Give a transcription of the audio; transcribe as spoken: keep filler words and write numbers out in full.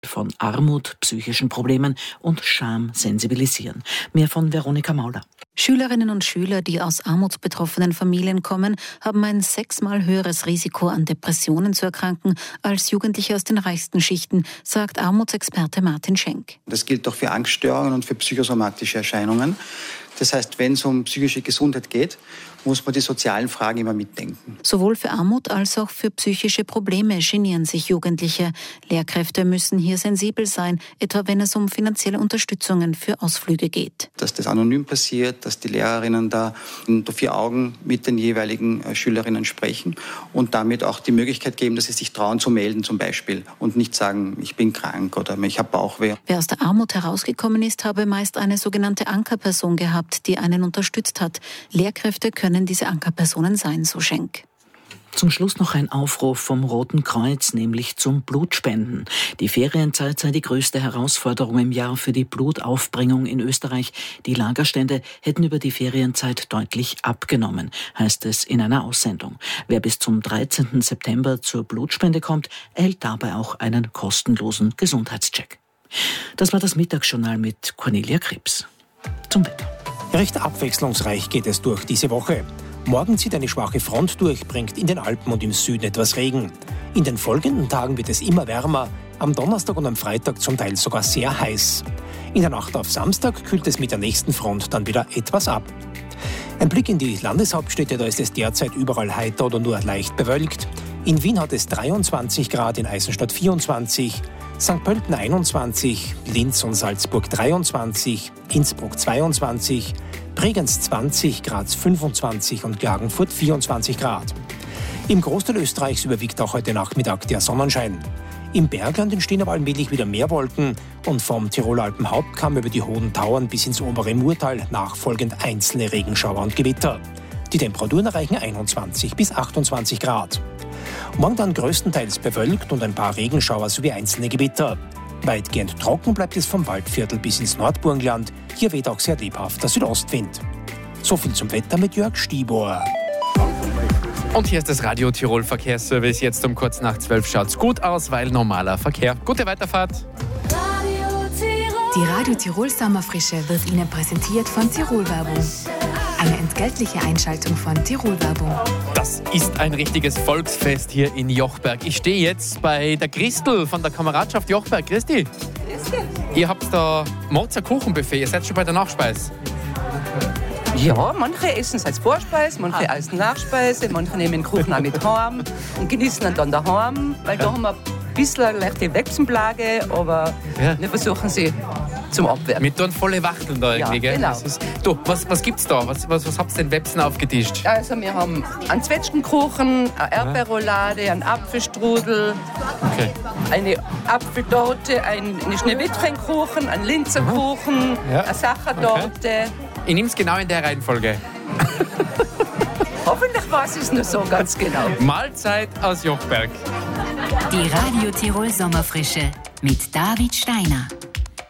von Armut, psychischen Problemen und Scham sensibilisieren. Mehr von Veronika Mauler. Schülerinnen und Schüler, die aus armutsbetroffenen Familien kommen, haben ein sechsmal höheres Risiko, an Depressionen zu erkranken, als Jugendliche aus den reichsten Schichten, sagt Armutsexperte Martin Schenk. Das gilt auch für Angststörungen und für psychosomatische Erscheinungen. Das heißt, wenn es um psychische Gesundheit geht, muss man die sozialen Fragen immer mitdenken. Sowohl für Armut als auch für psychische Probleme genieren sich Jugendliche. Lehrkräfte müssen hier sensibel sein, etwa wenn es um finanzielle Unterstützungen für Ausflüge geht. Dass das anonym passiert, dass die Lehrerinnen da unter vier Augen mit den jeweiligen Schülerinnen sprechen und damit auch die Möglichkeit geben, dass sie sich trauen zu melden zum Beispiel und nicht sagen, ich bin krank oder ich habe Bauchweh. Wer aus der Armut herausgekommen ist, habe meist eine sogenannte Ankerperson gehabt, die einen unterstützt hat. Lehrkräfte können diese Ankerpersonen sein, so Schenk. Zum Schluss noch ein Aufruf vom Roten Kreuz, nämlich zum Blutspenden. Die Ferienzeit sei die größte Herausforderung im Jahr für die Blutaufbringung in Österreich. Die Lagerstände hätten über die Ferienzeit deutlich abgenommen, heißt es in einer Aussendung. Wer bis zum dreizehnten September zur Blutspende kommt, erhält dabei auch einen kostenlosen Gesundheitscheck. Das war das Mittagsjournal mit Cornelia Krebs. Zum Wetter. Recht abwechslungsreich geht es durch diese Woche. Morgen zieht eine schwache Front durch, bringt in den Alpen und im Süden etwas Regen. In den folgenden Tagen wird es immer wärmer, am Donnerstag und am Freitag zum Teil sogar sehr heiß. In der Nacht auf Samstag kühlt es mit der nächsten Front dann wieder etwas ab. Ein Blick in die Landeshauptstädte, da ist es derzeit überall heiter oder nur leicht bewölkt. In Wien hat es dreiundzwanzig Grad, in Eisenstadt vierundzwanzig, Sankt Pölten einundzwanzig, Linz und Salzburg dreiundzwanzig, Innsbruck zweiundzwanzig, Bregenz zwanzig, Graz fünfundzwanzig und Klagenfurt vierundzwanzig Grad. Im Großteil Österreichs überwiegt auch heute Nachmittag der Sonnenschein. Im Bergland entstehen aber allmählich wieder mehr Wolken und vom Tiroler Alpenhauptkamm über die hohen Tauern bis ins obere Murtal nachfolgend einzelne Regenschauer und Gewitter. Die Temperaturen erreichen einundzwanzig bis achtundzwanzig Grad. Morgen dann größtenteils bewölkt und ein paar Regenschauer sowie einzelne Gewitter. Weitgehend trocken bleibt es vom Waldviertel bis ins Nordburgenland. Hier weht auch sehr lebhafter Südostwind. So viel zum Wetter mit Jörg Stibor. Und hier ist das Radio Tirol Verkehrsservice. Jetzt um kurz nach zwölf schaut's gut aus, weil normaler Verkehr. Gute Weiterfahrt. Die Radio Tirol Sommerfrische wird Ihnen präsentiert von Tirol Werbung. Eine entgeltliche Einschaltung von Tirol Werbung. Das ist ein richtiges Volksfest hier in Jochberg. Ich stehe jetzt bei der Christel von der Kameradschaft Jochberg. Christi. Ihr habt da Mozart Kuchenbuffet. Ihr seid schon bei der Nachspeise. Ja, manche essen es als Vorspeise, manche ah. als Nachspeise, manche nehmen den Kuchen auch mit heim und genießen ihn dann daheim, weil da haben wir ein bisschen eine leichte Wechselplage, aber ja. wir versuchen sie zum Abwehren. Mit dann volle Wachteln da irgendwie, ja, gell? Genau. Ist, du, was, was gibt's da? Was, was, was habt ihr denn Websen aufgetischt? Also wir haben einen Zwetschgenkuchen, eine Erdbeerroulade, einen Apfelstrudel, okay. eine Apfeltorte, einen Schneewittchenkuchen, einen Linzerkuchen, ja. eine Sachertorte. Okay. Ich nehme es genau in der Reihenfolge. Hoffentlich weiß ich es nur so ganz genau. Mahlzeit aus Jochberg. Die Radio Tirol Sommerfrische mit David Steiner.